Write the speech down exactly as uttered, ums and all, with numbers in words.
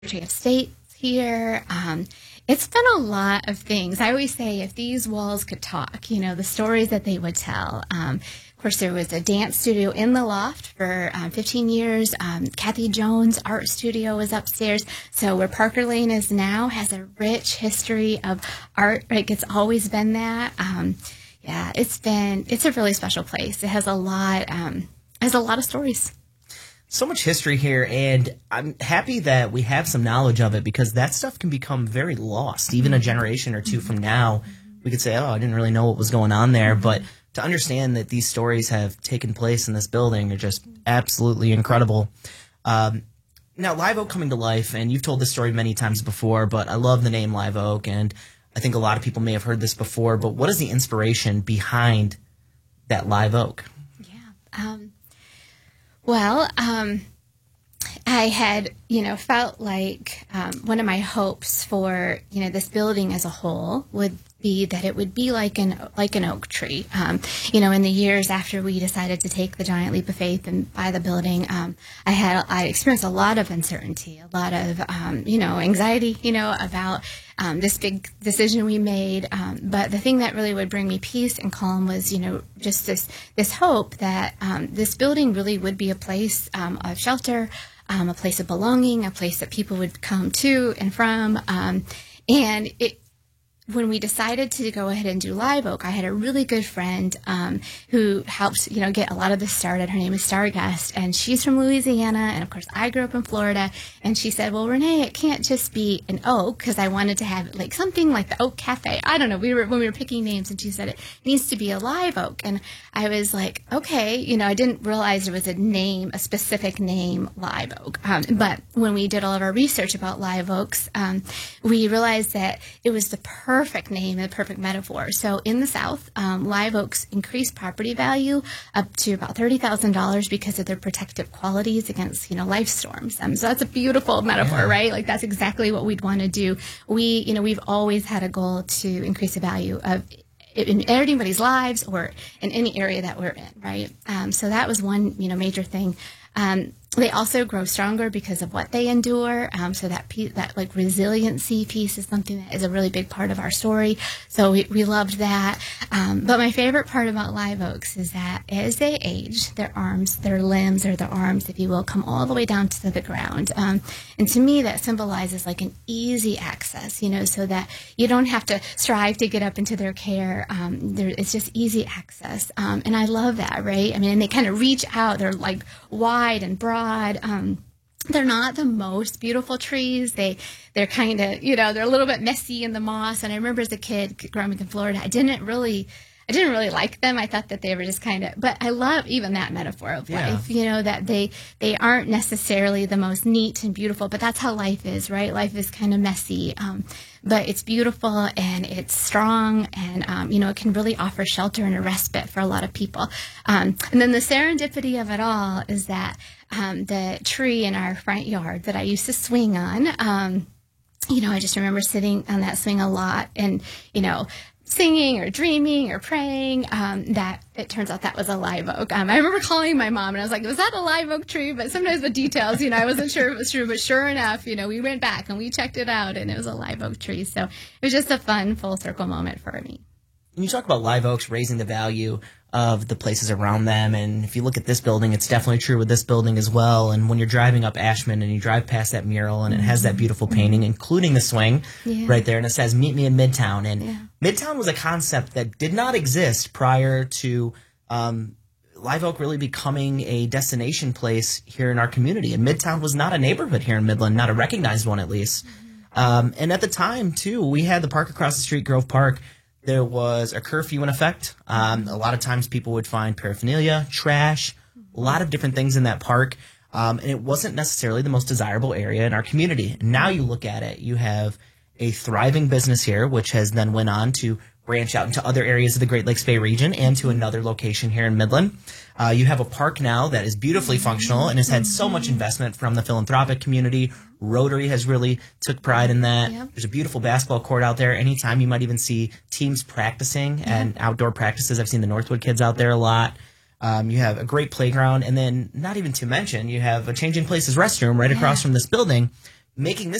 Secretary of State here. Um, it's been a lot of things. I always say if these walls could talk, you know, the stories that they would tell. Um, of course, there was a dance studio in the loft for um, fifteen years. Um, Kathy Jones' art studio was upstairs. So where Parker Lane is now has a rich history of art. Like it's always been that. Um, yeah, it's been, it's a really special place. It has a lot, um, it has a lot of stories. So much history here, and I'm happy that we have some knowledge of it because that stuff can become very lost. Even a generation or two from now, we could say, oh, I didn't really know what was going on there. But to understand that these stories have taken place in this building are just absolutely incredible. Um, now, Live Oak coming to life, and you've told this story many times before, but I love the name Live Oak, and I think a lot of people may have heard this before, but what is the inspiration behind that Live Oak? Yeah, um, Well, um, I had, you know, felt like um, one of my hopes for, you know, this building as a whole would be that it would be like an like an oak tree. Um, you know, in the years after we decided to take the giant leap of faith and buy the building, um, I had I experienced a lot of uncertainty, a lot of, um, you know, anxiety, you know, about um, this big decision we made. Um, but the thing that really would bring me peace and calm was, you know, just this this hope that um, this building really would be a place um, of shelter, um, a place of belonging, a place that people would come to and from. Um, and it. When we decided to go ahead and do Live Oak, I had a really good friend um, who helped, you know, get a lot of this started. Her name is Star Guest, and she's from Louisiana, and of course I grew up in Florida. And she said, "Well, Renee, it can't just be an oak," because I wanted to have like something like the Oak Cafe. I don't know. We were when we were picking names, and she said it needs to be a live oak, and I was like, okay, you know, I didn't realize there was a name, a specific name, Live Oak. Um, but when we did all of our research about live oaks, um, we realized that it was the perfect perfect name and the perfect metaphor. So in the South, um, live oaks increase property value up to about thirty thousand dollars because of their protective qualities against, you know, life storms. Um, so that's a beautiful metaphor, yeah. Right? Like that's exactly what we'd want to do. We, you know, we've always had a goal to increase the value of in anybody's lives or in any area that we're in, right? Um, so that was one, you know, major thing. Um, they also grow stronger because of what they endure. Um, so that piece, that like resiliency piece is something that is a really big part of our story. So we, we loved that. Um, but my favorite part about live oaks is that as they age, their arms, their limbs, or their arms, if you will, come all the way down to the ground. Um, and to me, that symbolizes like an easy access, you know, so that you don't have to strive to get up into their care. Um, there, it's just easy access. Um, and I love that, right? I mean, and they kind of reach out. They're like wide and broad. Um, they're not the most beautiful trees. They, they're kind of, you know, they're a little bit messy in the moss. And I remember as a kid growing up in Florida, I didn't really, I didn't really like them. I thought that they were just kind of, but I love even that metaphor of yeah. life, you know, that they, they aren't necessarily the most neat and beautiful, but that's how life is, right? Life is kind of messy. Um, but it's beautiful and it's strong and, um, you know, it can really offer shelter and a respite for a lot of people. Um, and then the serendipity of it all is that um, the tree in our front yard that I used to swing on, um, you know, I just remember sitting on that swing a lot and, you know, singing or dreaming or praying, um, that it turns out that was a live oak. Um, I remember calling my mom and I was like, was that a live oak tree? But sometimes the details, you know, I wasn't sure if it was true, but sure enough, you know, we went back and we checked it out and it was a live oak tree. So it was just a fun full circle moment for me. When you talk about live oaks raising the value of the places around them, and if you look at this building, it's definitely true with this building as well. And when you're driving up Ashman and you drive past that mural and it has that beautiful painting, including the swing yeah. right there, and it says, "Meet me in Midtown." And yeah. Midtown was a concept that did not exist prior to um, Live Oak really becoming a destination place here in our community. And Midtown was not a neighborhood here in Midland, not a recognized one at least. Mm-hmm. Um, and at the time, too, we had the park across the street, Grove Park. There was a curfew in effect. Um, a lot of times people would find paraphernalia, trash, a lot of different things in that park. Um, and it wasn't necessarily the most desirable area in our community. And now you look at it, you have a thriving business here, which has then went on to branch out into other areas of the Great Lakes Bay region and to another location here in Midland. Uh, you have a park now that is beautifully functional and has had so much investment from the philanthropic community. Rotary has really took pride in that. Yep. There's a beautiful basketball court out there. Anytime you might even see teams practicing yep. and outdoor practices. I've seen the Northwood kids out there a lot. Um, you have a great playground. And then not even to mention, you have a Changing Places restroom right yeah. across from this building. making this